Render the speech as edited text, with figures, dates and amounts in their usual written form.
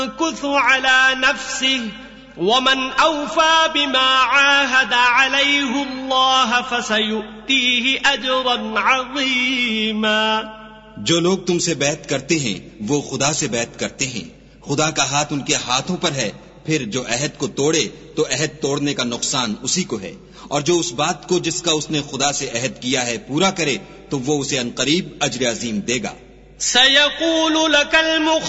यंकुथु अला नफ्सिहि वमन औफा बिमा आहद अलैहि अल्लाह फसयुतीहि अजरन अज़ीमा। जो लोग तुमसे बैत करते हैं वो खुदा से बैत करते हैं, खुदा का हाथ उनके हाथों पर है। फिर जो अहद को तोड़े तो अहद तोड़ने का नुकसान उसी को है, और जो उस बात को जिसका उसने खुदा से अहद किया है पूरा करे तो वो उसे अनकरीब अज्र अजीम देगा। सयक़ूलु लकल